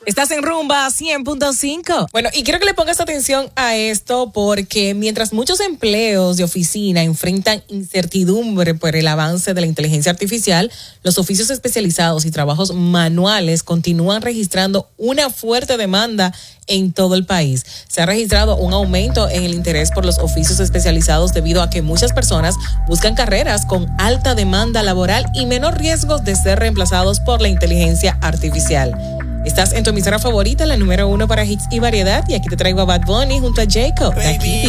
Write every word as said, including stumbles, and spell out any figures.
Estás en Rumba cien punto cinco. Bueno, y quiero que le pongas atención a esto porque mientras muchos empleos de oficina enfrentan incertidumbre por el avance de la inteligencia artificial, los oficios especializados y trabajos manuales continúan registrando una fuerte demanda en todo el país. Se ha registrado un aumento en el interés por los oficios especializados debido a que muchas personas buscan carreras con alta demanda laboral y menos riesgos de ser reemplazados por la inteligencia artificial. Estás en tu emisora favorita, la número uno para hits y variedad, y aquí te traigo a Bad Bunny junto a Jacob. Baby,